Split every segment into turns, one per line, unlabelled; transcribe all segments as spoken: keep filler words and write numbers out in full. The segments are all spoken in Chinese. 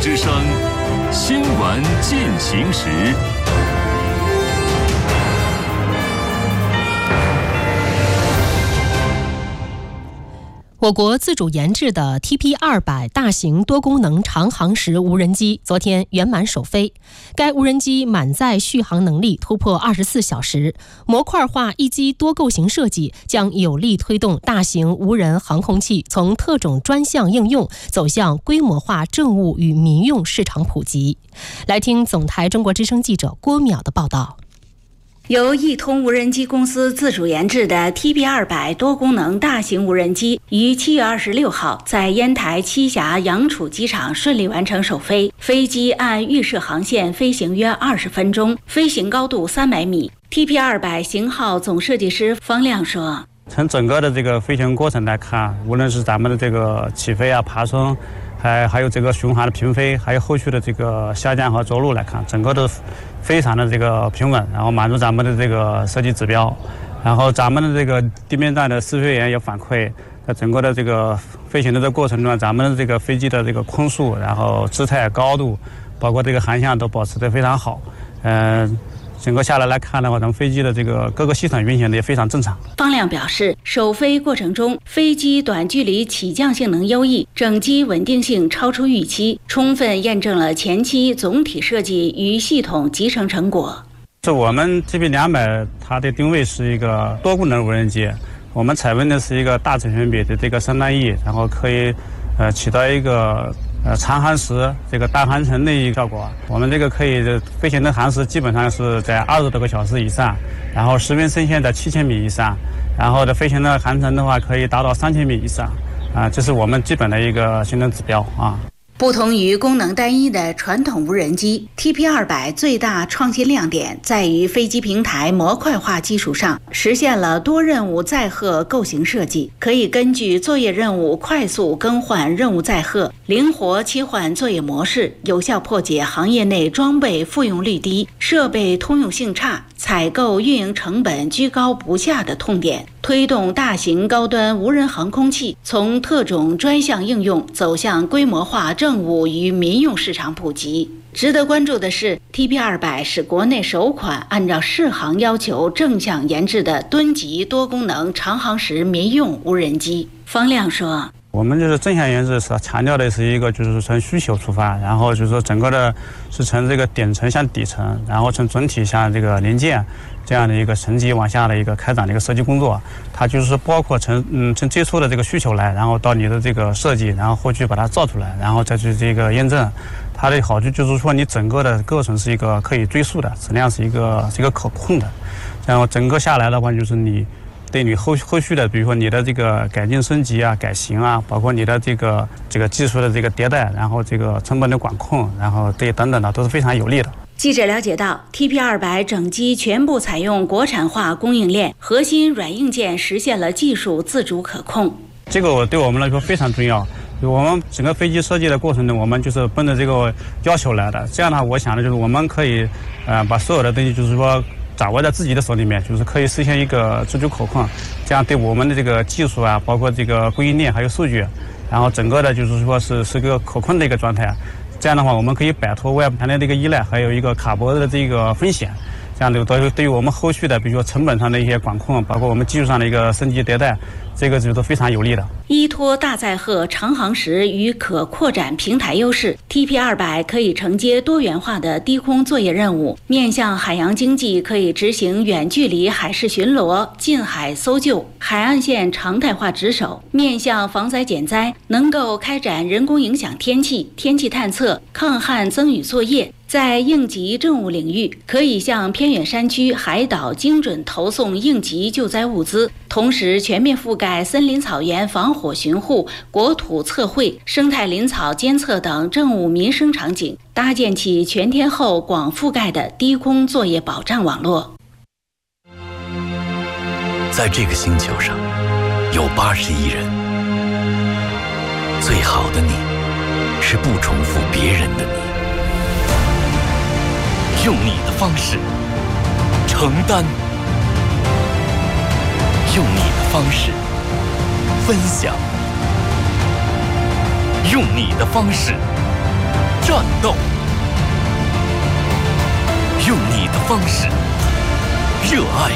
之声新闻进行时。
我国自主研制的 T P 二百 大型多功能长航时无人机昨天圆满首飞。该无人机满载续航能力突破二十四小时，模块化一机多构型设计将有力推动大型无人航空器从特种专项应用走向规模化政务与民用市场普及。来听总台中国之声记者郭淼的报道。
由易通无人机公司自主研制的 T P 二百 多功能大型无人机于七月二十六号在烟台栖霞杨楚机场顺利完成首飞。飞机按预设航线飞行约二十分钟，飞行高度三百米。T P 二百 型号总设计师方亮说：“
从整个的这个飞行过程来看，无论是咱们的这个起飞啊、爬升，还还有这个巡航的平飞，还有后续的这个下降和着陆来看，整个的非常的这个平稳，然后满足咱们的这个设计指标。然后咱们的这个地面站的试飞员也反馈，在整个的这个飞行的这个过程中，咱们的这个飞机的这个空速，然后姿态、高度，包括这个航向都保持得非常好。嗯、呃。”整个下来来看的话，咱们飞机的这个各个系统运行的也非常正常。
方亮表示，首飞过程中，飞机短距离起降性能优异，整机稳定性超出预期，充分验证了前期总体设计与系统集成成果。
是我们 T P 二百，它的定位是一个多功能无人机，我们采用的是一个大尺寸比的这个三段翼，然后可以呃起到一个。呃，长航时这个大航程的一个效果，我们这个可以飞行的航时基本上是在二十多个小时以上，然后时频深线在七千米以上，然后的飞行的航程的话可以达到三千米以上，啊、呃，这是我们基本的一个性能指标啊。
不同于功能单一的传统无人机 ，T P 二百 最大创新亮点在于飞机平台模块化基础上，实现了多任务载荷构型设计，可以根据作业任务快速更换任务载荷，灵活切换作业模式，有效破解行业内装备复用率低、设备通用性差、采购运营成本居高不下的痛点，推动大型高端无人航空器从特种专项应用走向规模化政务与民用市场普及。值得关注的是 ，T P 二百 是国内首款按照适航要求正向研制的吨级多功能长航时民用无人机。方亮说。
我们就是正向研制是强调的是一个就是从需求出发，然后就是说整个的是从这个顶层向底层，然后从整体向这个零件这样的一个层级往下的一个开展的一个设计工作。它就是包括从嗯从最初的这个需求来，然后到你的这个设计，然后后续把它造出来，然后再去这个验证。它的好处就是说你整个的构成是一个可以追溯的，质量是一个是一个可控的，然后整个下来的话就是你。对你后后续的，比如说你的这个改进升级啊、改型啊，包括你的这个这个技术的这个迭代，然后这个成本的管控，然后对等等的都是非常有利的。
记者了解到 ，T P 二百 整机全部采用国产化供应链，核心软硬件实现了技术自主可控。
这个对我们来说非常重要。我们整个飞机设计的过程中，我们就是奔着这个要求来的。这样的话，我想的就是我们可以，呃，把所有的东西就是说。掌握在自己的手里面，就是可以实现一个自主可控，这样对我们的这个技术啊，包括这个供应链还有数据，然后整个的就是说是是个可控的一个状态。这样的话，我们可以摆脱外部团队的一个依赖，还有一个卡脖的这个风险。这样的对对于我们后续的，比如说成本上的一些管控，包括我们技术上的一个升级迭代，这个就都非常有利的。
依托大载荷长航时与可扩展平台优势 ，T P 二百 可以承接多元化的低空作业任务，面向海洋经济可以执行远距离海事巡逻、近海搜救、海岸线常态化值守；面向防灾减灾，能够开展人工影响天气、天气探测、抗旱增雨作业。在应急政务领域，可以向偏远山区、海岛精准投送应急救灾物资，同时全面覆盖森林草原防火巡护、国土测绘、生态林草监测等政务民生场景，搭建起全天候广覆盖的低空作业保障网络。
在这个星球上，有八十亿人，最好的你，是不重复别人的你。用你的方式承担，用你的方式分享，用你的方式战斗，用你的方式热爱，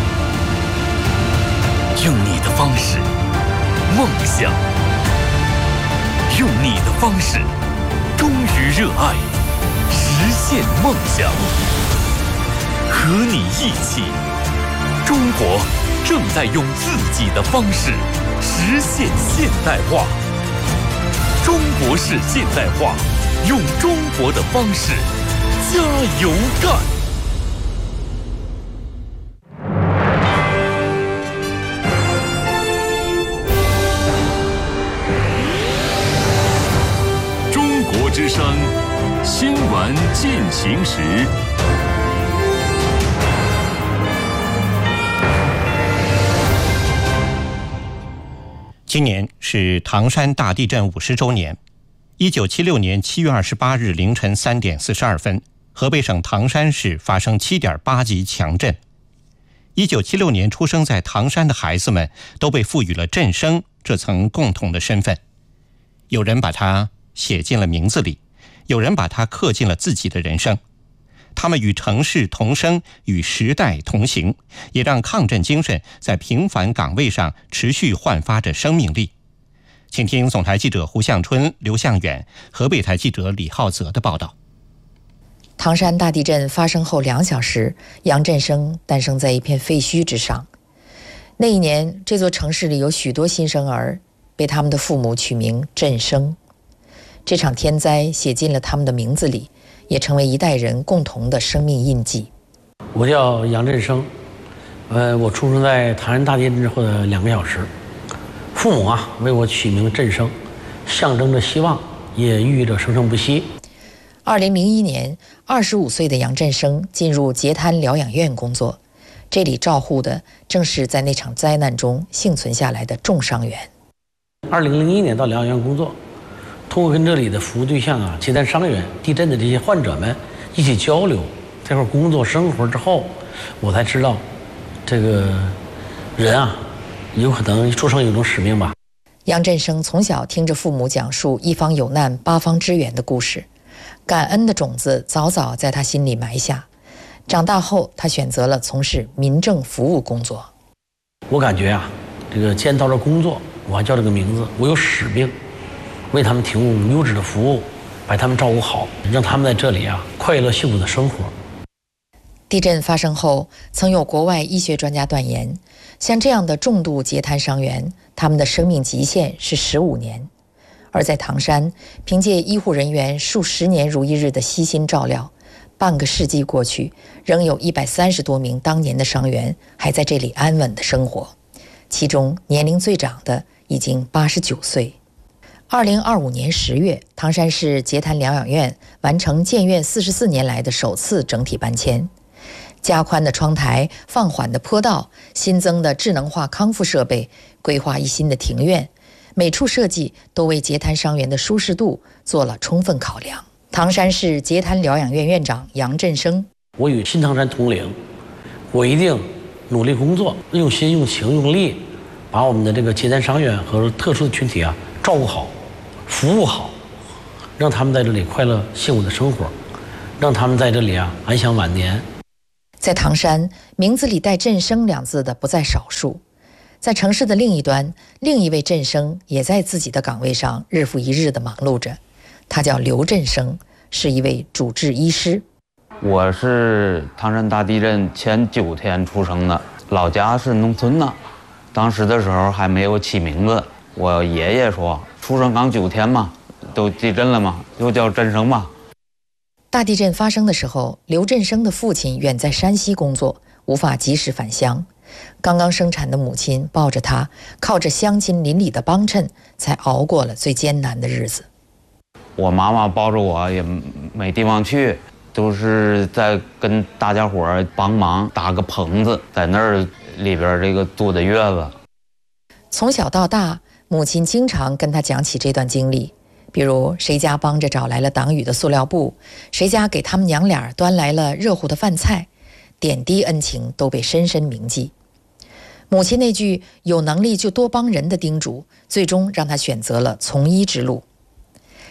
用你的方式梦想，用你的方式忠于热爱，实现梦想。和你一起，中国正在用自己的方式实现现代化。中国式现代化，用中国的方式加油干！
中国之声新闻进行时。
今年是唐山大地震五十周年。一九七六年七月二十八日凌晨三点四十二分，河北省唐山市发生七点八级强震。一九七六年出生在唐山的孩子们都被赋予了震生这层共同的身份。有人把它写进了名字里，有人把它刻进了自己的人生。他们与城市同生，与时代同行，也让抗震精神在平凡岗位上持续焕发着生命力。请听总台记者胡向春、刘向远，河北台记者李浩泽的报道。
唐山大地震发生后两小时，杨振声诞生在一片废墟之上。那一年，这座城市里有许多新生儿被他们的父母取名振声。这场天灾写进了他们的名字里，也成为一代人共同的生命印记。
我叫杨振声，呃，我出生在唐山大地震之后的两个小时，父母啊为我取名振声，象征着希望，也寓意着生生不息。
二零零一年，二十五岁的杨振声进入截瘫疗养院工作，这里照护的正是在那场灾难中幸存下来的重伤员。
二零零一年到疗养院工作，通过跟这里的服务对象啊，截瘫伤员、地震的这些患者们一起交流，在这块工作生活之后，我才知道，这个人啊，有可能出生有一种使命吧。
杨振声从小听着父母讲述一方有难八方支援的故事，感恩的种子早早在他心里埋下。长大后，他选择了从事民政服务工作。
我感觉啊，这个既然到这工作，我还叫这个名字，我有使命，为他们提供优质的服务，把他们照顾好，让他们在这里啊快乐幸福的生活。
地震发生后，曾有国外医学专家断言，像这样的重度截瘫伤员，他们的生命极限是十五年。而在唐山，凭借医护人员数十年如一日的悉心照料，半个世纪过去，仍有一百三十多名当年的伤员还在这里安稳的生活，其中年龄最长的已经八十九岁。二零二五年十月，唐山市截瘫疗养院完成建院四十四年来的首次整体搬迁。加宽的窗台、放缓的坡道、新增的智能化康复设备、规划一新的庭院，每处设计都为截瘫伤员的舒适度做了充分考量。唐山市截瘫疗养院院长杨振声：
我与新唐山同龄，我一定努力工作，用心、用情、用力，把我们的这个截瘫伤员和特殊的群体啊照顾好、服务好，让他们在这里快乐幸福的生活，让他们在这里啊安享晚年。
在唐山，名字里带振声两字的不在少数。在城市的另一端，另一位振声也在自己的岗位上日复一日地忙碌着。他叫刘振声，是一位主治医师。
我是唐山大地震前九天出生的，老家是农村的，当时的时候还没有起名字。我爷爷说，出生刚九天嘛，都地震了嘛，就叫振声吧。
大地震发生的时候，刘振声的父亲远在山西工作，无法及时返乡。刚刚生产的母亲抱着他，靠着乡亲邻里的帮衬，才熬过了最艰难的日子。
我妈妈抱着我也没地方去，都是在跟大家伙帮忙搭个棚子，在那儿里边这个租的院子。
从小到大，母亲经常跟他讲起这段经历。比如谁家帮着找来了挡雨的塑料布，谁家给他们娘俩端来了热乎的饭菜，点滴恩情都被深深铭记。母亲那句有能力就多帮人的叮嘱，最终让他选择了从医之路。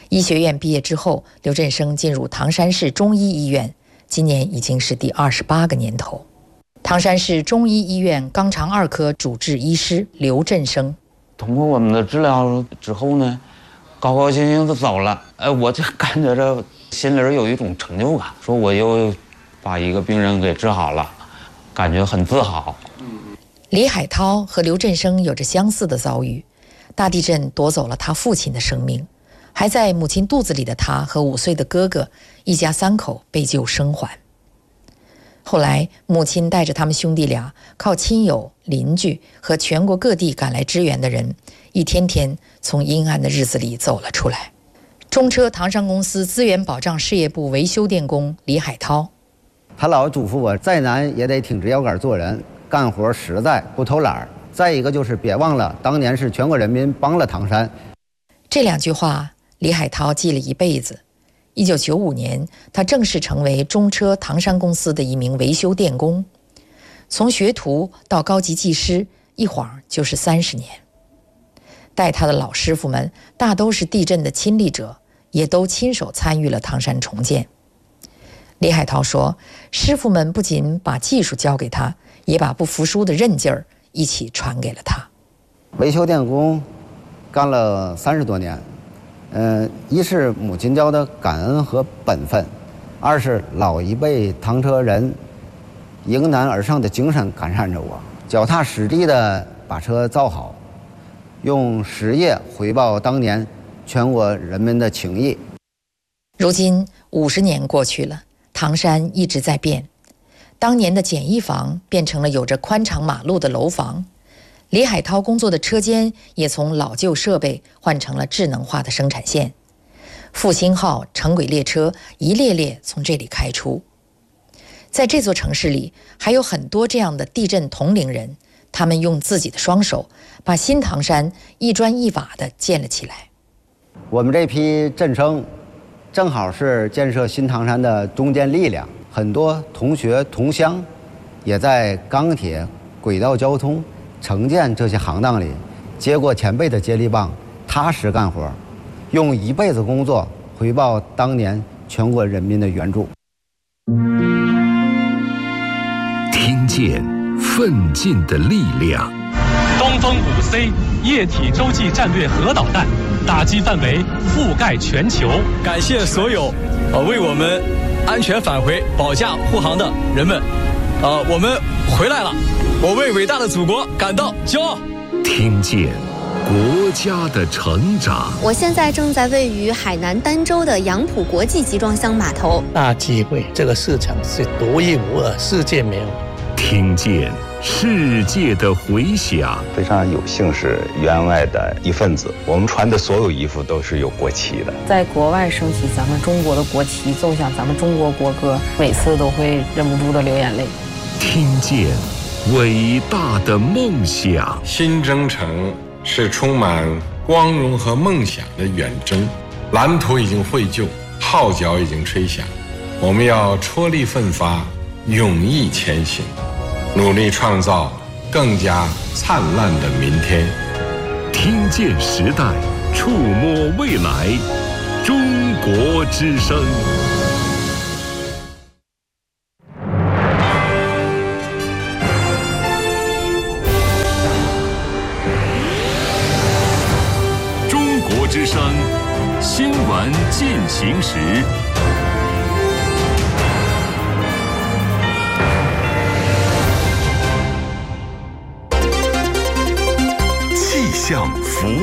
医学院毕业之后，刘振声进入唐山市中医医院，今年已经是第二十八个年头。唐山市中医医院肛肠二科主治医师刘振声，
通过我们的治疗之后呢，高高兴兴的走了。哎，我就感觉着心里有一种成就感，说我又把一个病人给治好了，感觉很自豪。
李海涛和刘振声有着相似的遭遇，大地震夺走了他父亲的生命，还在母亲肚子里的他和五岁的哥哥一家三口被救生还。后来母亲带着他们兄弟俩，靠亲友、邻居和全国各地赶来支援的人，一天天从阴暗的日子里走了出来。中车唐山公司资源保障事业部维修电工李海涛，
他老嘱咐我，再难也得挺直腰杆做人，干活实在，不偷懒。再一个就是别忘了，当年是全国人民帮了唐山。
这两句话李海涛记了一辈子。一九九五年，他正式成为中车唐山公司的一名维修电工，从学徒到高级技师，一晃就是三十年。带他的老师傅们大都是地震的亲历者，也都亲手参与了唐山重建。李海涛说，师傅们不仅把技术教给他，也把不服输的韧劲儿一起传给了他。
维修电工干了三十多年，嗯、呃，一是母亲教的感恩和本分，二是老一辈唐车人迎难而上的精神感染着我，脚踏实地的把车造好，用实业回报当年全国人民的情谊。
如今五十年过去了，唐山一直在变，当年的简易房变成了有着宽敞马路的楼房，李海涛工作的车间也从老旧设备换成了智能化的生产线，复兴号城轨列车一列列从这里开出。在这座城市里，还有很多这样的地震同龄人，他们用自己的双手把新唐山一砖一瓦地建了起来。
我们这批震生正好是建设新唐山的中坚力量，很多同学同乡也在钢铁、轨道交通、城建这些行当里接过前辈的接力棒，踏实干活，用一辈子工作回报当年全国人民的援助。
听见奋进的力量。
东风五 C 液体洲际战略核导弹打击范围覆盖全球。
感谢所有呃为我们安全返回保驾护航的人们，呃，我们回来了，我为伟大的祖国感到骄傲。
听见国家的成长。
我现在正在位于海南儋州的杨浦国际集装箱码头。
大机会，这个市场是独一无二，世界没有。
听见世界的回响。
非常有幸是员外的一份子，我们穿的所有衣服都是有国旗的。
在国外升起咱们中国的国旗，奏响咱们中国国歌，每次都会忍不住的流眼泪。
听见伟大的梦想。
新征程是充满光荣和梦想的远征，蓝图已经绘就，号角已经吹响，我们要踔厉奋发，勇毅前行，努力创造更加灿烂的明天。
听见时代，触摸未来，中国之声。中国之声新闻进行时。气象服务。